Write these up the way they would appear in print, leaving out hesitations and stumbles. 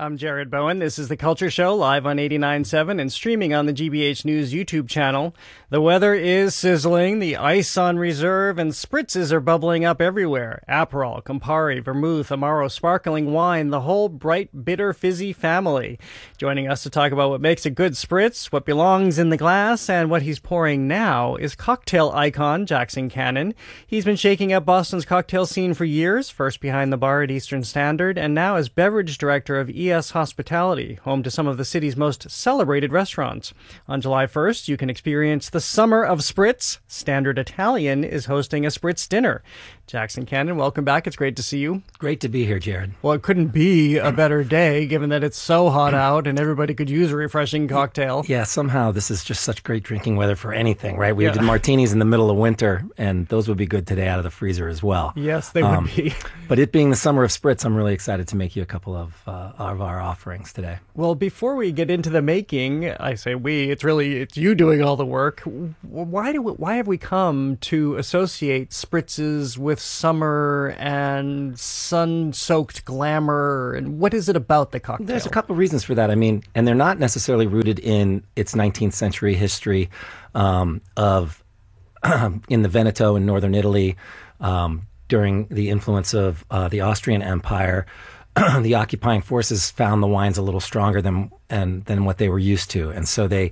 I'm Jared Bowen. This is The Culture Show, live on 89.7 and streaming on the GBH News YouTube channel. The weather is sizzling, the ice on reserve, and spritzes are bubbling up everywhere. Aperol, Campari, Vermouth, Amaro sparkling wine, the whole bright, bitter, fizzy family. Joining us to talk about what makes a good spritz, what belongs in the glass, and what he's pouring now is cocktail icon Jackson Cannon. He's been shaking up Boston's cocktail scene for years, first behind the bar at Eastern Standard, and now as beverage director of ES Hospitality, home to some of the city's most celebrated restaurants. On July 1st, you can experience the Summer of Spritz. Standard Italian is hosting a Spritz dinner. Jackson Cannon, welcome back. It's great to see you. Great to be here, Jared. Well, it couldn't be a better day, given that it's so hot out and everybody could use a refreshing cocktail. Yeah, somehow this is just such great drinking weather for anything, right? We did martinis in the middle of winter, and those would be good today out of the freezer as well. Yes, they would be. But it being the Summer of Spritz, I'm really excited to make you a couple of our offerings today. Well, before we get into the making, I say it's you doing all the work. Why have we come to associate spritzes with summer and sun-soaked glamour? And what is it about the cocktail? There's a couple of reasons for that. I mean, and they're not necessarily rooted in its 19th century history of in the Veneto in northern Italy during the influence of the Austrian Empire. The occupying forces found the wines a little stronger than what they were used to, and so they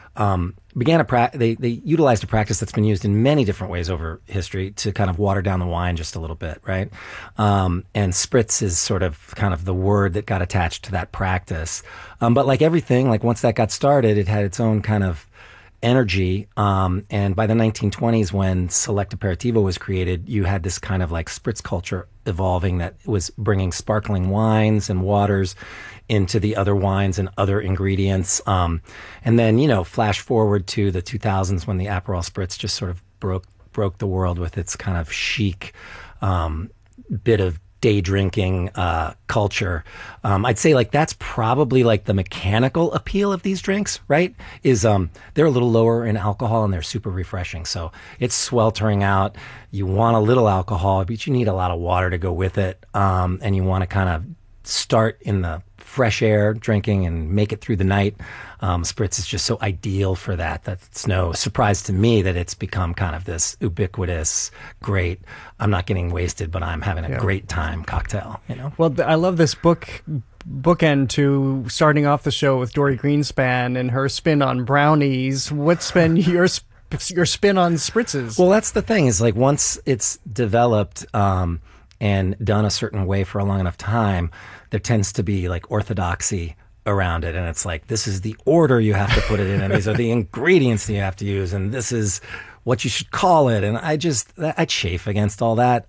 they utilized a practice that's been used in many different ways over history to kind of water down the wine just a little bit, right? And spritz is sort of kind of the word that got attached to that practice. But like everything, like once that got started, it had its own kind of energy. And by the 1920s, when Select Aperitivo was created, you had this kind of like spritz culture evolving that was bringing sparkling wines and waters into the other wines and other ingredients. And then, flash forward to the 2000s when the Aperol Spritz just sort of broke the world with its kind of chic bit of day drinking culture. I'd say like that's probably like the mechanical appeal of these drinks, right? Is they're a little lower in alcohol and they're super refreshing. So it's sweltering out. You want a little alcohol, but you need a lot of water to go with it. And you want to kind of start in the fresh air drinking and make it through the night. Spritz is just so ideal for that. That's no surprise to me that it's become kind of this ubiquitous, great, I'm not getting wasted, but I'm having a great time cocktail, Well, I love this bookend to starting off the show with Dory Greenspan and her spin on brownies. What's been your spin on spritzes? Well, that's the thing is like once it's developed and done a certain way for a long enough time, there tends to be like orthodoxy around it. And it's like, this is the order you have to put it in. And these are the ingredients that you have to use. And this is what you should call it. And I chafe against all that.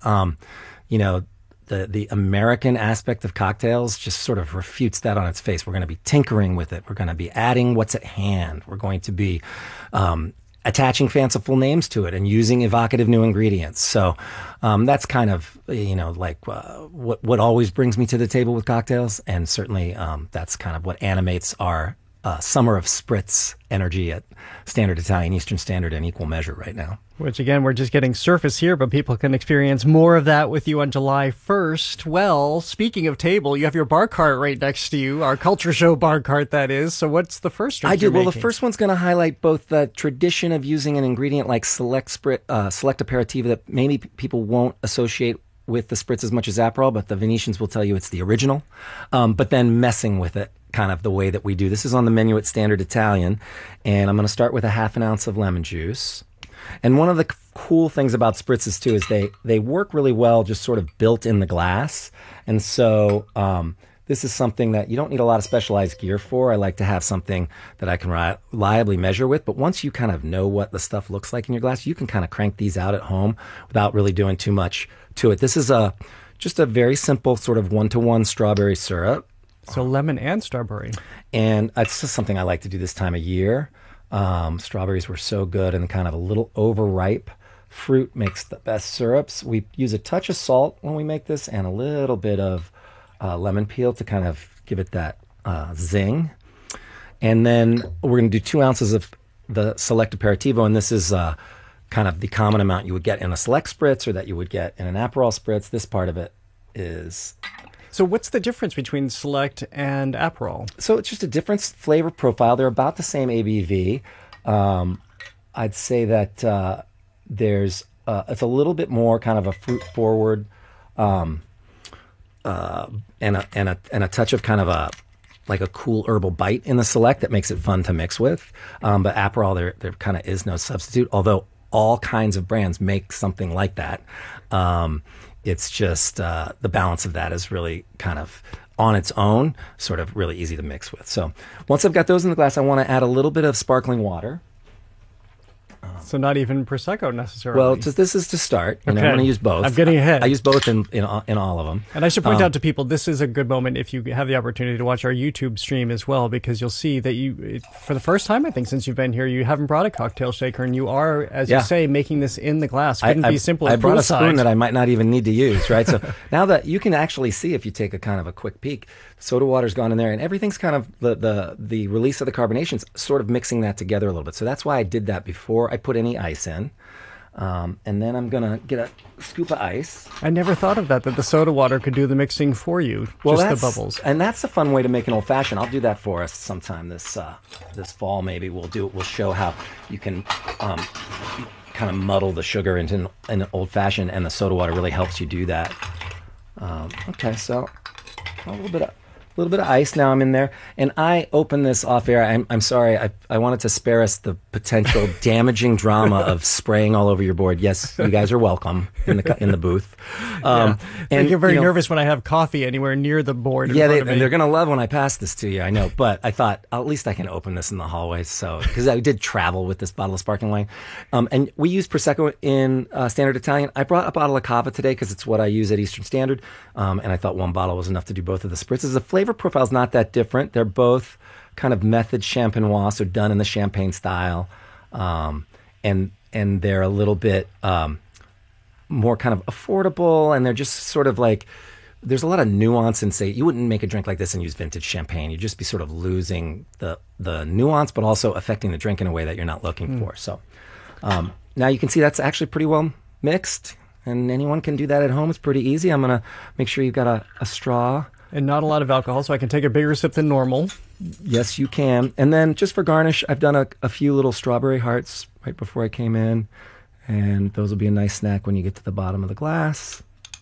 The American aspect of cocktails just sort of refutes that on its face. We're going to be tinkering with it. We're going to be adding what's at hand. We're going to be attaching fanciful names to it and using evocative new ingredients. So that's kind of, what always brings me to the table with cocktails. And certainly that's kind of what animates our Summer of Spritz energy at Standard Italian, Eastern Standard, in equal measure right now. Which, again, we're just getting surface here, but people can experience more of that with you on July 1st. Well, speaking of table, you have your bar cart right next to you, our Culture Show bar cart, that is. So what's the first drink you're making? Well, the first one's going to highlight both the tradition of using an ingredient like Select Aperitivo that maybe people won't associate with the Spritz as much as Aperol, but the Venetians will tell you it's the original, but then messing with it kind of the way that we do. This is on the menu at Standard Italian, and I'm going to start with a half an ounce of lemon juice. And one of the cool things about spritzes too is they work really well just sort of built in the glass. And so this is something that you don't need a lot of specialized gear for. I like to have something that I can reliably measure with. But once you kind of know what the stuff looks like in your glass, you can kind of crank these out at home without really doing too much to it. This is just a very simple sort of 1-to-1 strawberry syrup. So lemon and strawberry. And it's just something I like to do this time of year. Strawberries were so good, and kind of a little overripe fruit makes the best syrups. We use a touch of salt when we make this and a little bit of lemon peel to kind of give it that zing. And then we're going to do 2 ounces of the Select Aperitivo, and this is kind of the common amount you would get in a Select Spritz or that you would get in an Aperol Spritz. This part of it is So what's the difference between Select and Aperol? So it's just a different flavor profile. They're about the same ABV. I'd say that there's it's a little bit more kind of a fruit forward, and a touch of kind of a like a cool herbal bite in the Select that makes it fun to mix with. But Aperol, there kind of is no substitute. Although all kinds of brands make something like that. It's just the balance of that is really kind of on its own, sort of really easy to mix with. So once I've got those in the glass, I want to add a little bit of sparkling water. So not even Prosecco necessarily. Well, this is to start. You know, I'm going to use both. I'm getting ahead. I use both in all of them. And I should point out to people, this is a good moment if you have the opportunity to watch our YouTube stream as well, because you'll see that for the first time, I think, since you've been here, you haven't brought a cocktail shaker, and you are, as you say, making this in the glass. Couldn't be simpler. I brought a spoon that I might not even need to use, right? So now that you can actually see, if you take a kind of a quick peek, soda water's gone in there, and everything's kind of the release of the carbonation's sort of mixing that together a little bit. So that's why I did that before I put any ice in. And then I'm going to get a scoop of ice. I never thought of that the soda water could do the mixing for you, just the bubbles. And that's a fun way to make an old-fashioned. I'll do that for us sometime this fall maybe. We'll show how you can kind of muddle the sugar into an old-fashioned, and the soda water really helps you do that. Okay, so a little bit of ice now I'm in there. And I opened this off air. I'm sorry. I wanted to spare us the potential damaging drama of spraying all over your board. Yes, you guys are welcome in the booth. And I get very nervous when I have coffee anywhere near the board. Yeah, they're going to love when I pass this to you, I know. But I thought, at least I can open this in the hallway. So, because I did travel with this bottle of sparkling wine. And we use Prosecco in Standard Italian. I brought a bottle of Cava today because it's what I use at Eastern Standard. And I thought one bottle was enough to do both of the spritzes. The flavor profile is not that different. They're both kind of method champenois, so done in the champagne style, and they're a little bit more kind of affordable, and they're just sort of like, there's a lot of nuance in, say, you wouldn't make a drink like this and use vintage champagne. You'd just be sort of losing the nuance, but also affecting the drink in a way that you're not looking for. So now you can see that's actually pretty well mixed, and anyone can do that at home. It's pretty easy. I'm going to make sure you've got a straw. And not a lot of alcohol, so I can take a bigger sip than normal. Yes, you can. And then just for garnish, I've done a few little strawberry hearts right before I came in. And those will be a nice snack when you get to the bottom of the glass.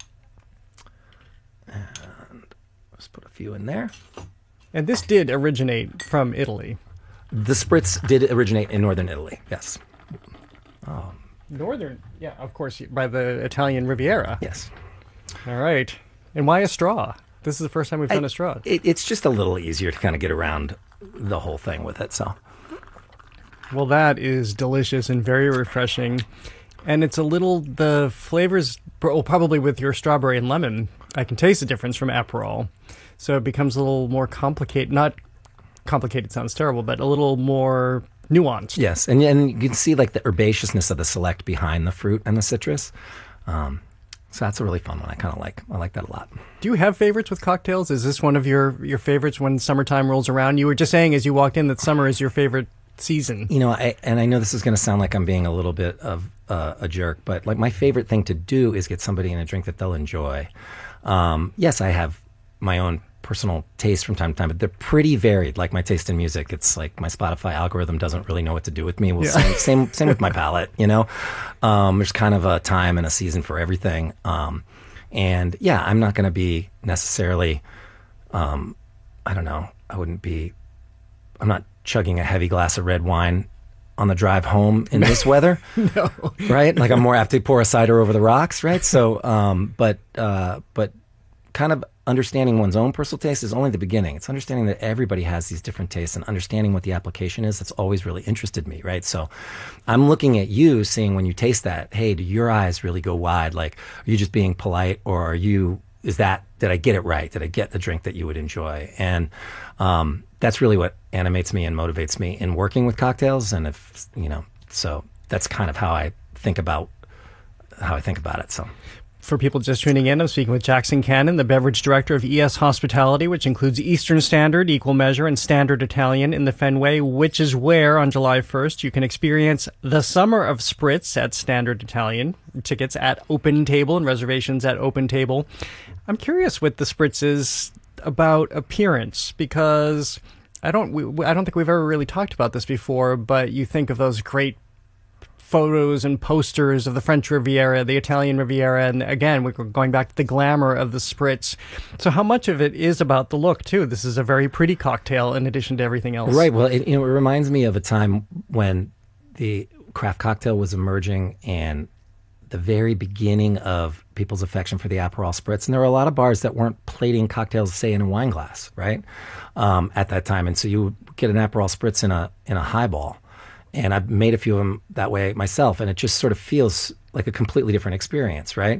And let's put a few in there. And this did originate from Italy. The spritz did originate in northern Italy, yes. Northern, yeah, of course, by the Italian Riviera. Yes. All right. And why a straw? This is the first time we've done a straw. It's just a little easier to kind of get around the whole thing with it. So, well, that is delicious and very refreshing. And it's the flavors, probably with your strawberry and lemon, I can taste the difference from Aperol. So it becomes a little more complicated. Not complicated sounds terrible, but a little more nuanced. Yes, and you can see like the herbaceousness of the Select behind the fruit and the citrus. So that's a really fun one. I like that a lot. Do you have favorites with cocktails? Is this one of your favorites when summertime rolls around? You were just saying as you walked in that summer is your favorite season. You know, I know this is going to sound like I'm being a little bit of a jerk, but like my favorite thing to do is get somebody in a drink that they'll enjoy. Yes, I have my own personal taste from time to time, but they're pretty varied. Like my taste in music, it's like my Spotify algorithm doesn't really know what to do with me. Well, same with my palate, you know. There's kind of a time and a season for everything. And yeah, I'm not going to be necessarily, I don't know, I'm not chugging a heavy glass of red wine on the drive home in this weather. No. Right? Like I'm more apt to pour a cider over the rocks, right? So, but kind of understanding one's own personal taste is only the beginning. It's understanding that everybody has these different tastes and understanding what the application is. That's always really interested me, right? So I'm looking at you, seeing when you taste that, hey, do your eyes really go wide? Like, are you just being polite, or did I get it right? Did I get the drink that you would enjoy? And that's really what animates me and motivates me in working with cocktails. And so that's kind of how I think about it. So For people just tuning in, I'm speaking with Jackson Cannon, the beverage director of ES Hospitality, which includes Eastern Standard, Equal Measure, and Standard Italian in the Fenway, which is where on July 1st you can experience the Summer of Spritz at Standard Italian. Tickets at Open Table and reservations at Open Table. I'm curious with the Spritzes about appearance, because I don't think we've ever really talked about this before, but you think of those great photos and posters of the French Riviera, the Italian Riviera, and again, we're going back to the glamour of the Spritz. So how much of it is about the look, too? This is a very pretty cocktail in addition to everything else. Right. Well, it reminds me of a time when the craft cocktail was emerging and the very beginning of people's affection for the Aperol Spritz. And there were a lot of bars that weren't plating cocktails, say, in a wine glass, right, at that time. And so you would get an Aperol Spritz in a highball. And I've made a few of them that way myself, and it just sort of feels like a completely different experience, right?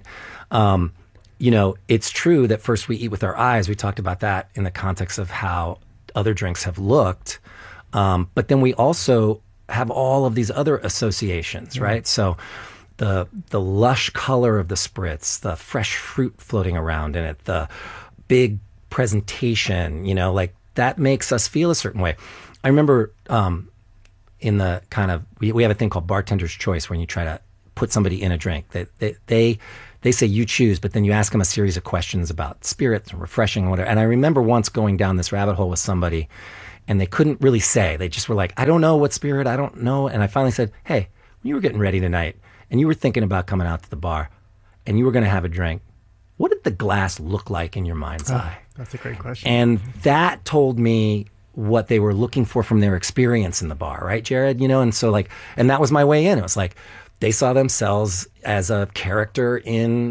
It's true that first we eat with our eyes. We talked about that in the context of how other drinks have looked. But then we also have all of these other associations, right? So the lush color of the Spritz, the fresh fruit floating around in it, the big presentation, like that makes us feel a certain way. I remember in the kind of, we have a thing called bartender's choice when you try to put somebody in a drink. They say you choose, but then you ask them a series of questions about spirits and refreshing and whatever. And I remember once going down this rabbit hole with somebody and they couldn't really say. They just were like, I don't know what spirit, I don't know. And I finally said, hey, when you were getting ready tonight and you were thinking about coming out to the bar and you were going to have a drink, what did the glass look like in your mind's eye? That's a great question. And that told me what they were looking for from their experience in the bar, right, Jared? And so and that was my way in. It was like they saw themselves as a character in,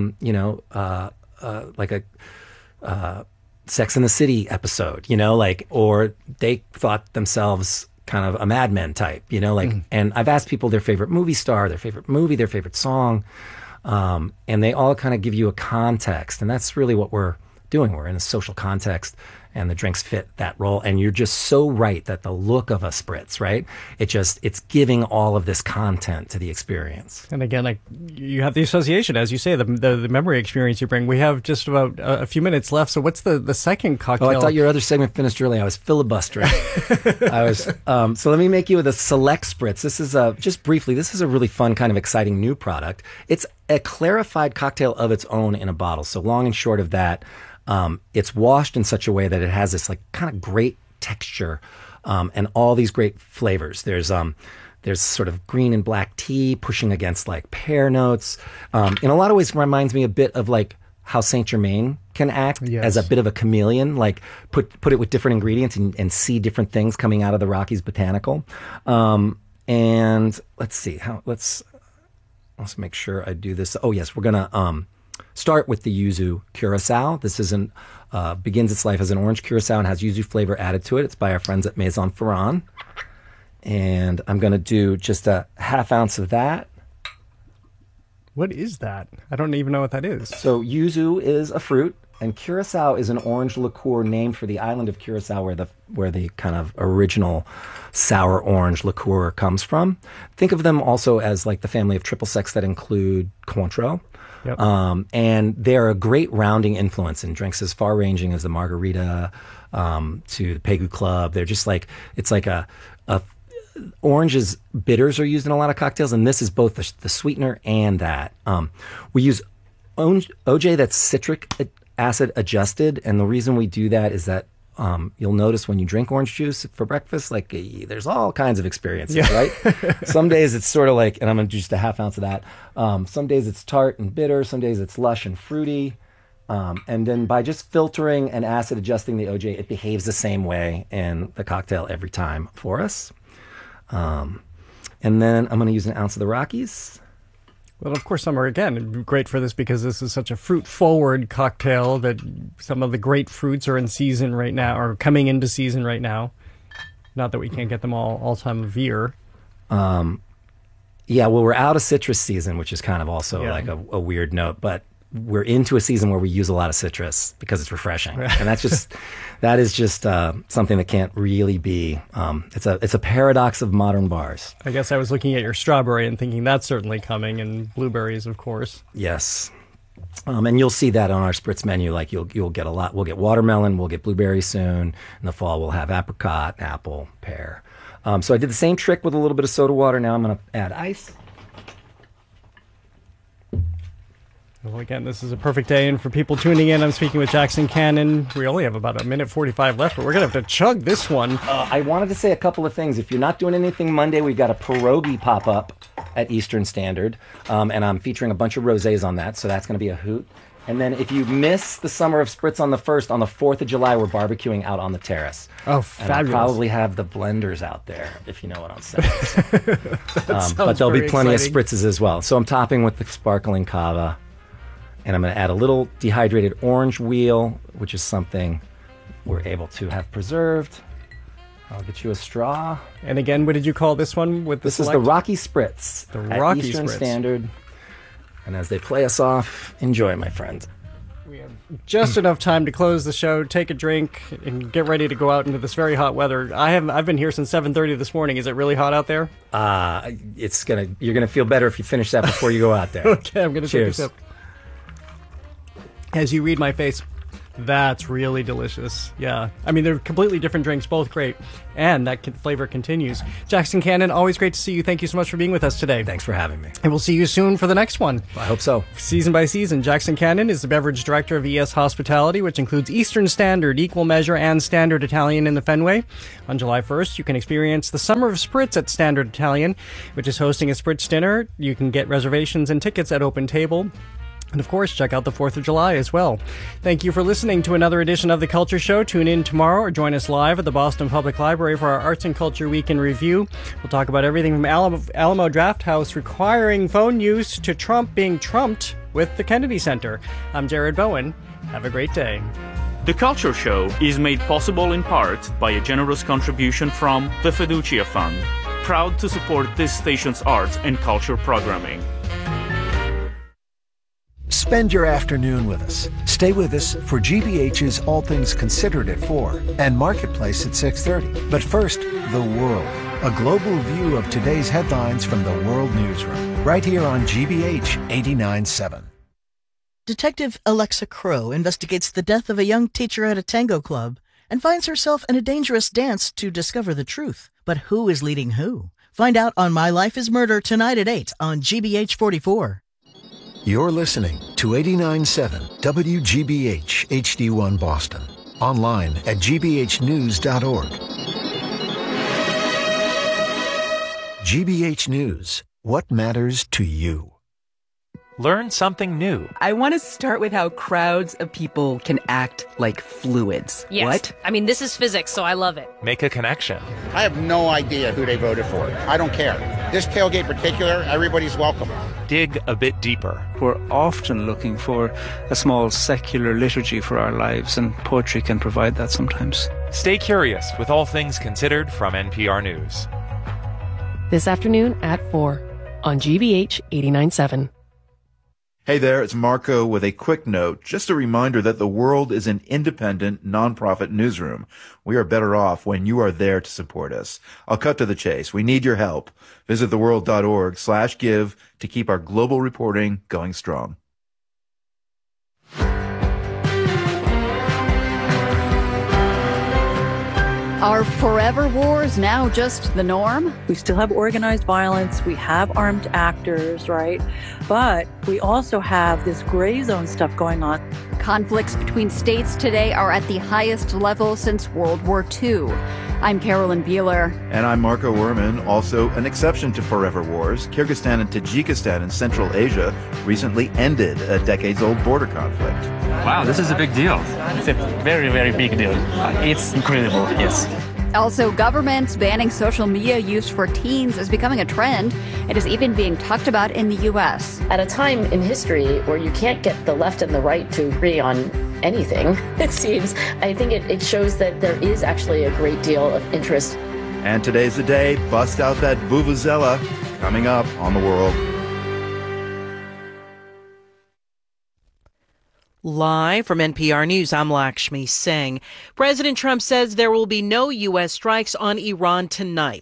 like a Sex and the City episode, or they thought themselves kind of a Mad Men type, and I've asked people their favorite movie star, their favorite movie, their favorite song, and they all kind of give you a context, and that's really what we're doing. We're in a social context, and the drinks fit that role. And you're just so right that the look of a Spritz, right? It's giving all of this content to the experience. And again, you have the association, as you say, the memory experience you bring. We have just about a few minutes left. So what's the second cocktail? Oh, I thought your other segment finished early. I was filibustering. So let me make you with a Select Spritz. This is just briefly, this is a really fun, kind of exciting new product. It's a clarified cocktail of its own in a bottle. So long and short of that, it's washed in such a way that it has this kind of great texture, and all these great flavors. There's sort of green and black tea pushing against pear notes. In a lot of ways, it reminds me a bit of how Saint Germain can act as a bit of a chameleon, put it with different ingredients and see different things coming out of the Rockies botanical. And let's see let's make sure I do this. Oh yes, we're gonna start with the yuzu curacao. This begins its life as an orange curacao and has yuzu flavor added to it. It's by our friends at Maison Ferrand. And I'm going to do just a half ounce of that. What is that? I don't even know what that is. So yuzu is a fruit, and curacao is an orange liqueur named for the island of Curacao where the kind of original sour orange liqueur comes from. Think of them also as the family of triple sec that include Cointreau. Yep. And they're a great rounding influence in drinks as far-ranging as the margarita to the Pegu Club. They're just it's like a oranges bitters are used in a lot of cocktails, and this is both the sweetener and that. We use OJ that's citric acid adjusted, and the reason we do that is that you'll notice when you drink orange juice for breakfast, there's all kinds of experiences, right? Some days it's sort of and I'm going to do just a half ounce of that. Some days it's tart and bitter. Some days it's lush and fruity. And then by just filtering and acid adjusting the OJ, it behaves the same way in the cocktail every time for us. And then I'm going to use an ounce of the Rockies. Well, of course, some are, again, great for this because this is such a fruit-forward cocktail that some of the great fruits are in season right now, or coming into season right now. Not that we can't get them all time of year. Yeah, well, we're out of citrus season, which is kind of also a weird note, but we're into a season where we use a lot of citrus because it's refreshing. And that is just something that can't really be, it's a paradox of modern bars. I guess I was looking at your strawberry and thinking that's certainly coming, and blueberries, of course. Yes. And you'll see that on our spritz menu. Like you'll get a lot. We'll get watermelon. We'll get blueberry soon. In the fall, we'll have apricot, apple, pear. So I did the same trick with a little bit of soda water. Now I'm going to add ice. Well, again, this is a perfect day, and for people tuning in, I'm speaking with Jackson Cannon. We only have about 1:45 left, but we're going to have to chug this one. I wanted to say a couple of things. If you're not doing anything Monday, we've got a pierogi pop-up at Eastern Standard, and I'm featuring a bunch of rosés on that, so that's going to be a hoot. And then if you miss the Summer of Spritz on the 1st, on the 4th of July, we're barbecuing out on the terrace. Oh, and fabulous. I'll probably have the blenders out there, if you know what I'm saying. But there'll be plenty of spritzes as well. So I'm topping with the sparkling cava. And I'm going to add a little dehydrated orange wheel, which is something we're able to have preserved. I'll get you a straw. And again, what did you call this one? This is the Rocky Spritz. The Rocky Eastern Spritz. Standard. And as they play us off, enjoy, my friends. We have just enough time to close the show, take a drink, and get ready to go out into this very hot weather. I've been here since 7:30 this morning. Is it really hot out there? You're gonna feel better if you finish that before you go out there. Okay, I'm gonna take a Cheers. sip. As you read my face, that's really delicious. Yeah. I mean, they're completely different drinks, both great. And that flavor continues. Jackson Cannon, always great to see you. Thank you so much for being with us today. Thanks for having me. And we'll see you soon for the next one. I hope so. Season by season, Jackson Cannon is the beverage director of ES Hospitality, which includes Eastern Standard, Equal Measure, and Standard Italian in the Fenway. On July 1st, you can experience the Summer of Spritz at Standard Italian, which is hosting a Spritz dinner. You can get reservations and tickets at Open Table. And of course, check out the 4th of July as well. Thank you for listening to another edition of The Culture Show. Tune in tomorrow or join us live at the Boston Public Library for our Arts and Culture Week in Review. We'll talk about everything from Alamo Drafthouse requiring phone use to Trump being trumped with the Kennedy Center. I'm Jared Bowen. Have a great day. The Culture Show is made possible in part by a generous contribution from the Fiducia Fund, proud to support this station's arts and culture programming. Spend your afternoon with us. Stay with us for GBH's All Things Considered at 4 and Marketplace at 6:30. But first, the world. A global view of today's headlines from the World Newsroom. Right here on GBH 89.7. Detective Alexa Crow investigates the death of a young teacher at a tango club and finds herself in a dangerous dance to discover the truth. But who is leading who? Find out on My Life is Murder tonight at 8 on GBH 44. You're listening to 89.7 WGBH HD1 Boston. Online at gbhnews.org. GBH News. What matters to you? Learn something new. I want to start with how crowds of people can act like fluids. Yes. What? I mean, this is physics, so I love it. Make a connection. I have no idea who they voted for. I don't care. This tailgate in particular, everybody's welcome. Dig a bit deeper. We're often looking for a small secular liturgy for our lives, and poetry can provide that sometimes. Stay curious with All Things Considered from NPR News. This afternoon at 4 on GBH 89.7. Hey there, it's Marco with a quick note. Just a reminder that the world is an independent, nonprofit newsroom. We are better off when you are there to support us. I'll cut to the chase. We need your help. Visit theworld.org/give to keep our global reporting going strong. Are forever wars now just the norm? We still have organized violence. We have armed actors, right? But we also have this gray zone stuff going on. Conflicts between states today are at the highest level since World War II. I'm Carolyn Beeler. And I'm Marco Werman. Also, an exception to forever wars, Kyrgyzstan and Tajikistan in Central Asia recently ended a decades-old border conflict. Wow, this is a big deal. It's a very, very big deal. It's incredible, yes. Also, governments banning social media use for teens is becoming a trend. It is even being talked about in the U.S. At a time in history where you can't get the left and the right to agree on anything, it seems, I think it shows that there is actually a great deal of interest. And today's the day. Bust out that vuvuzela. Coming up on The World. Live from NPR News, I'm Lakshmi Singh. President Trump says there will be no U.S. strikes on Iran tonight.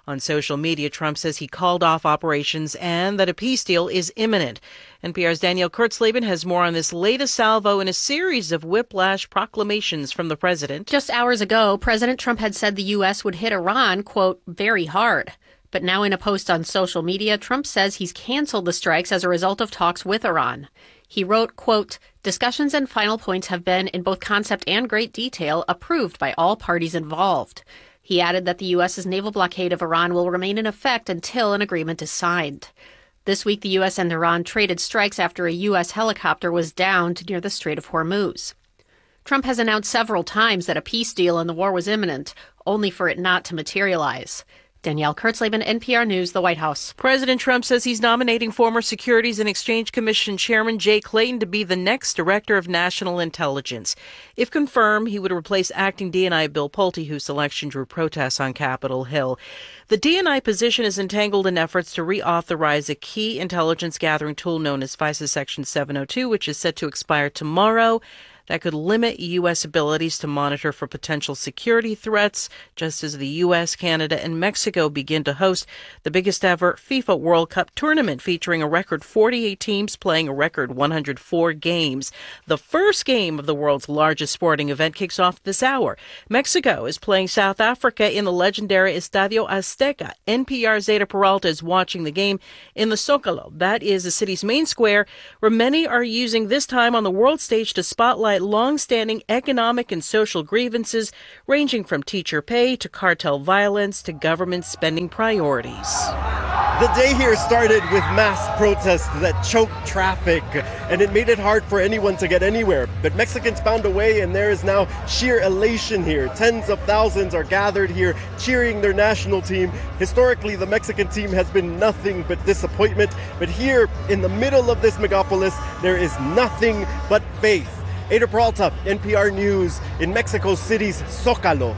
On social media, Trump says he called off operations and that a peace deal is imminent. NPR's Danielle Kurtzleben has more on this latest salvo in a series of whiplash proclamations from the president. Just hours ago, President Trump had said the U.S. would hit Iran, quote, very hard. But now in a post on social media, Trump says he's canceled the strikes as a result of talks with Iran. He wrote, quote, discussions and final points have been, in both concept and great detail, approved by all parties involved. He added that the U.S.'s naval blockade of Iran will remain in effect until an agreement is signed. This week, the U.S. and Iran traded strikes after a U.S. helicopter was downed near the Strait of Hormuz. Trump has announced several times that a peace deal and the war was imminent, only for it not to materialize. Danielle Kurtzleben, NPR News, the White House. President Trump says he's nominating former Securities and Exchange Commission Chairman Jay Clayton to be the next Director of National Intelligence. If confirmed, he would replace acting DNI Bill Pulte, whose selection drew protests on Capitol Hill. The DNI position is entangled in efforts to reauthorize a key intelligence gathering tool known as FISA Section 702, which is set to expire tomorrow. That could limit U.S. abilities to monitor for potential security threats, just as the U.S., Canada, and Mexico begin to host the biggest ever FIFA World Cup tournament, featuring a record 48 teams playing a record 104 games. The first game of the world's largest sporting event kicks off this hour. Mexico is playing South Africa in the legendary Estadio Azteca. NPR's Zeta Peralta is watching the game in the Zócalo. That is the city's main square, where many are using this time on the world stage to spotlight long-standing economic and social grievances ranging from teacher pay to cartel violence to government spending priorities. The day here started with mass protests that choked traffic, and it made it hard for anyone to get anywhere. But Mexicans found a way, and there is now sheer elation here. Tens of thousands are gathered here cheering their national team. Historically, the Mexican team has been nothing but disappointment. But here, in the middle of this megapolis, there is nothing but faith. Ada Peralta, NPR News, in Mexico City's Zócalo.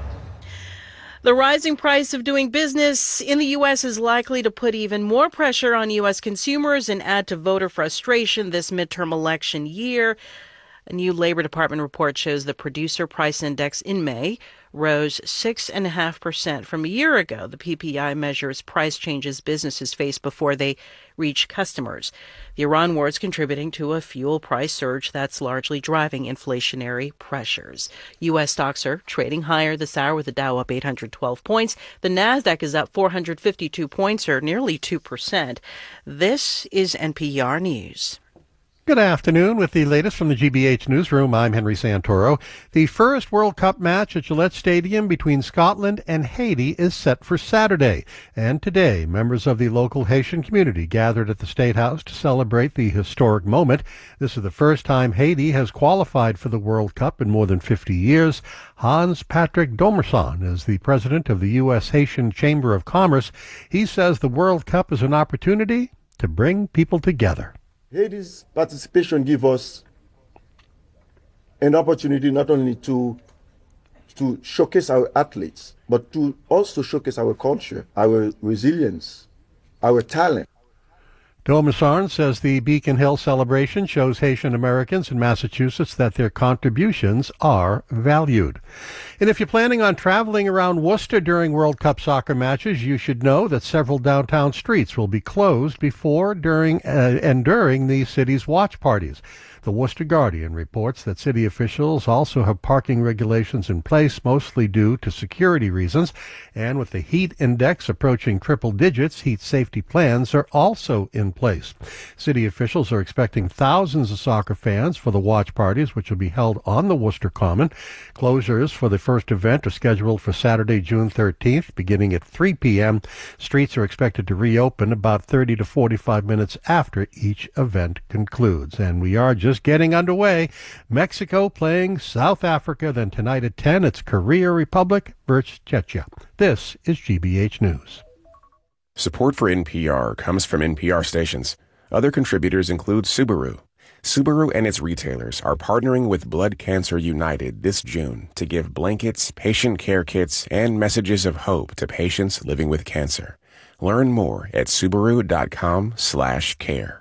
The rising price of doing business in the U.S. is likely to put even more pressure on U.S. consumers and add to voter frustration this midterm election year. A new Labor Department report shows the Producer Price Index in May rose 6.5% from a year ago. The PPI measures price changes businesses face before they reach customers. The Iran war is contributing to a fuel price surge that's largely driving inflationary pressures. U.S. stocks are trading higher this hour, with the Dow up 812 points. The Nasdaq is up 452 points, or nearly 2%. This is NPR News. Good afternoon. With the latest from the GBH Newsroom, I'm Henry Santoro. The first World Cup match at Gillette Stadium between Scotland and Haiti is set for Saturday. And today, members of the local Haitian community gathered at the State House to celebrate the historic moment. This is the first time Haiti has qualified for the World Cup in more than 50 years. Hans Patrick Domerson is the president of the U.S. Haitian Chamber of Commerce. He says the World Cup is an opportunity to bring people together. Haiti's participation gives us an opportunity not only to showcase our athletes, but to also showcase our culture, our resilience, our talent. Domerson says the Beacon Hill celebration shows Haitian Americans in Massachusetts that their contributions are valued. And if you're planning on traveling around Worcester during World Cup soccer matches, you should know that several downtown streets will be closed before, during the city's watch parties. The Worcester Guardian reports that city officials also have parking regulations in place, mostly due to security reasons. And with the heat index approaching triple digits, heat safety plans are also in place. City officials are expecting thousands of soccer fans for the watch parties, which will be held on the Worcester Common. Closures for the first event are scheduled for Saturday, June 13th, beginning at 3 p.m. Streets are expected to reopen about 30 to 45 minutes after each event concludes. And we are just getting underway. Mexico playing South Africa. Then tonight at 10, it's Korea Republic versus Czechia. This is GBH News. Support for NPR comes from NPR stations. Other contributors include Subaru. Subaru and its retailers are partnering with Blood Cancer United this June to give blankets, patient care kits, and messages of hope to patients living with cancer. Learn more at Subaru.com/care.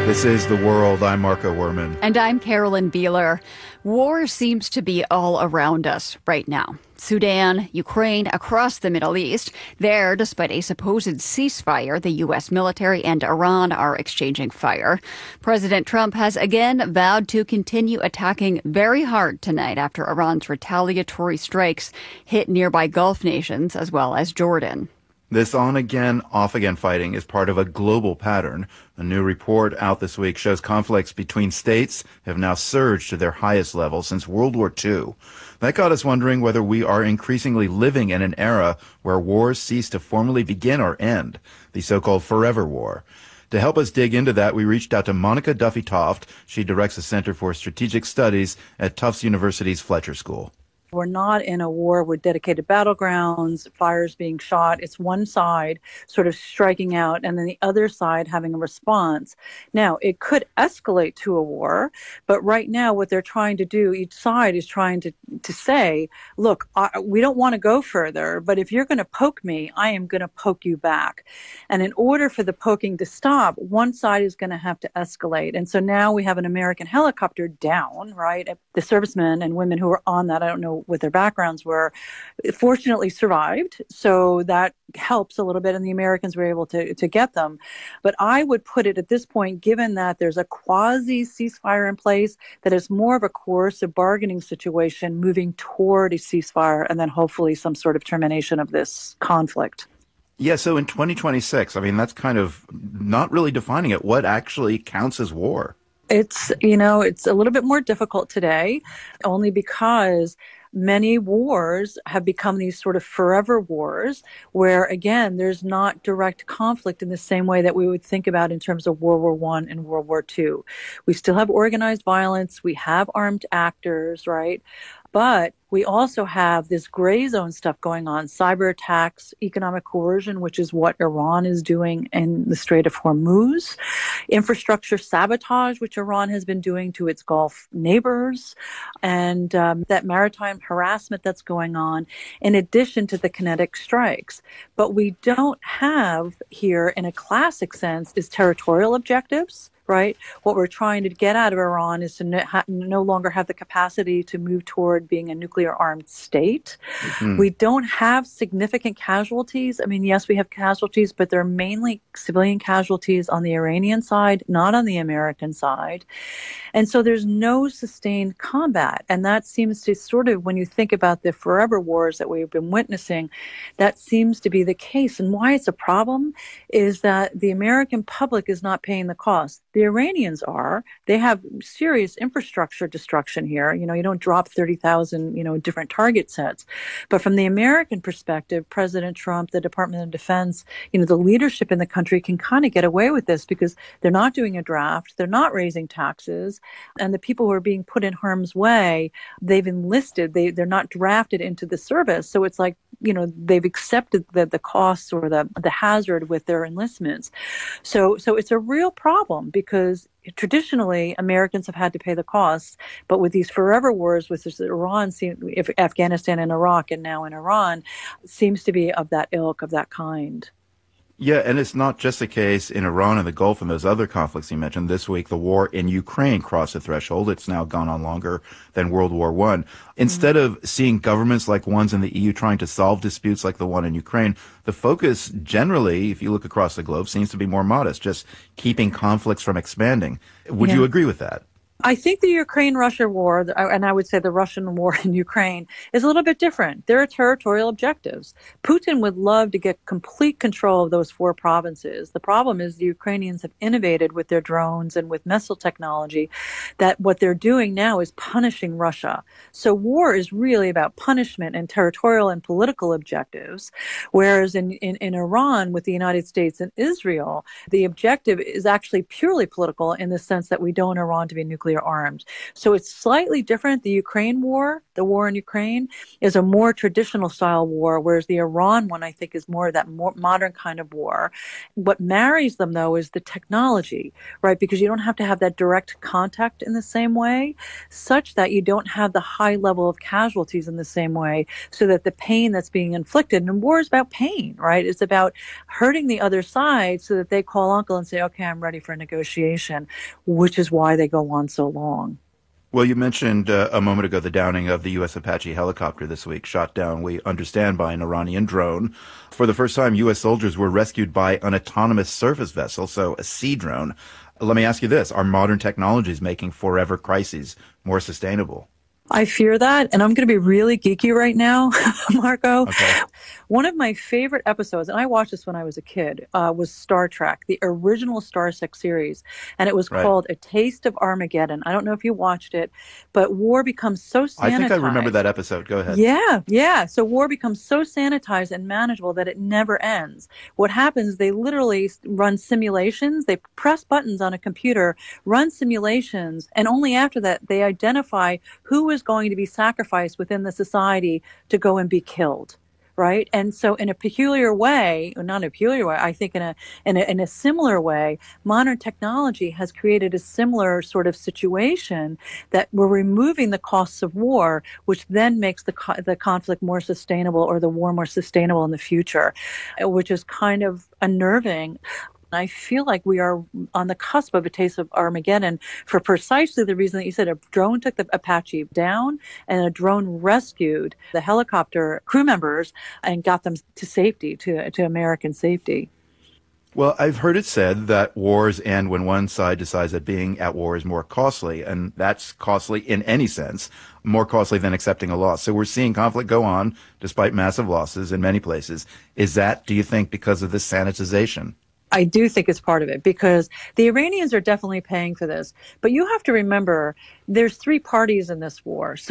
This is The World. I'm Marco Werman. And I'm Carolyn Beeler. War seems to be all around us right now. Sudan, Ukraine, across the Middle East. There, despite a supposed ceasefire, the U.S. military and Iran are exchanging fire. President Trump has again vowed to continue attacking very hard tonight after Iran's retaliatory strikes hit nearby Gulf nations as well as Jordan. This on-again, off-again fighting is part of a global pattern. A new report out this week shows conflicts between states have now surged to their highest level since World War II. That got us wondering whether we are increasingly living in an era where wars cease to formally begin or end, the so-called forever war. To help us dig into that, we reached out to Monica Duffy-Toft. She directs the Center for Strategic Studies at Tufts University's Fletcher School. We're not in a war with dedicated battlegrounds, fires being shot. It's one side sort of striking out and then the other side having a response. Now, it could escalate to a war, but right now what they're trying to do, each side is trying to say, look, we don't want to go further, but if you're going to poke me, I am going to poke you back. And in order for the poking to stop, one side is going to have to escalate. And so now we have an American helicopter down, right? The servicemen and women who were on that, I don't know what their backgrounds were, fortunately survived. So that helps a little bit, and the Americans were able to get them. But I would put it at this point, given that there's a quasi ceasefire in place, that it's more of a coercive bargaining situation moving toward a ceasefire and then hopefully some sort of termination of this conflict. Yeah, so in 2026, I mean, that's kind of not really defining it. What actually counts as war? It's a little bit more difficult today, only because many wars have become these sort of forever wars where, again, there's not direct conflict in the same way that we would think about in terms of World War I and World War II. We still have organized violence. We have armed actors, right? But we also have this gray zone stuff going on, cyber attacks, economic coercion, which is what Iran is doing in the Strait of Hormuz, infrastructure sabotage, which Iran has been doing to its Gulf neighbors, and that maritime harassment that's going on, in addition to the kinetic strikes. But we don't have here, in a classic sense, is territorial objectives. Right? What we're trying to get out of Iran is to no longer have the capacity to move toward being a nuclear armed state. Mm-hmm. We don't have significant casualties. I mean, yes, we have casualties, but they're mainly civilian casualties on the Iranian side, not on the American side. And so there's no sustained combat. And that seems to sort of, when you think about the forever wars that we've been witnessing, that seems to be the case. And why it's a problem is that the American public is not paying the cost. The Iranians are. They have serious infrastructure destruction here. You don't drop 30,000, different target sets. But from the American perspective, President Trump, the Department of Defense, the leadership in the country can kind of get away with this because they're not doing a draft. They're not raising taxes. And the people who are being put in harm's way, they've enlisted. They're not drafted into the service. So it's like, they've accepted the costs or the hazard with their enlistments. So it's a real problem because traditionally Americans have had to pay the costs, but with these forever wars, with Iran, Afghanistan and Iraq, and now in Iran, seems to be of that ilk, of that kind. Yeah, and it's not just the case in Iran and the Gulf and those other conflicts you mentioned. This week, the war in Ukraine crossed the threshold. It's now gone on longer than World War I. Instead of seeing governments like ones in the EU trying to solve disputes like the one in Ukraine, the focus generally, if you look across the globe, seems to be more modest, just keeping conflicts from expanding. Would you agree with that? I think the Ukraine-Russia war, and I would say the Russian war in Ukraine, is a little bit different. There are territorial objectives. Putin would love to get complete control of those 4 provinces. The problem is the Ukrainians have innovated with their drones and with missile technology that what they're doing now is punishing Russia. So war is really about punishment and territorial and political objectives, whereas in Iran with the United States and Israel, the objective is actually purely political in the sense that we don't want Iran to be nuclear nuclear armed. So it's slightly different. The Ukraine war, the war in Ukraine, is a more traditional style war, whereas the Iran one, I think, is more of that more modern kind of war. What marries them, though, is the technology, right? Because you don't have to have that direct contact in the same way, such that you don't have the high level of casualties in the same way, so that the pain that's being inflicted, and war is about pain, right? It's about hurting the other side so that they call uncle and say, okay, I'm ready for a negotiation, which is why they go on so long. Well, you mentioned a moment ago the downing of the U.S. Apache helicopter this week, shot down, we understand, by an Iranian drone. For the first time, U.S. soldiers were rescued by an autonomous surface vessel, so a sea drone. Let me ask you this. Are modern technologies making forever crises more sustainable? I fear that, and I'm going to be really geeky right now, Marco. Okay. One of my favorite episodes, and I watched this when I was a kid, was Star Trek, the original Star Trek series, and it was called A Taste of Armageddon. I don't know if you watched it, but war becomes so sanitized. I think I remember that episode. Go ahead. Yeah. So war becomes so sanitized and manageable that it never ends. What happens, they literally run simulations. They press buttons on a computer, run simulations, and only after that they identify who is going to be sacrificed within the society to go and be killed. Right. And so in a peculiar way, or not a peculiar way, I think in a similar way, modern technology has created a similar sort of situation that we're removing the costs of war, which then makes the conflict more sustainable, or the war more sustainable in the future, which is kind of unnerving. I feel like we are on the cusp of a taste of Armageddon for precisely the reason that you said. A drone took the Apache down, and a drone rescued the helicopter crew members and got them to safety, to American safety. Well, I've heard it said that wars end when one side decides that being at war is more costly, and that's costly in any sense, more costly than accepting a loss. So we're seeing conflict go on despite massive losses in many places. Is that, do you think, because of this sanitization? I do think it's part of it, because the Iranians are definitely paying for this. But you have to remember, there's three parties in this war. So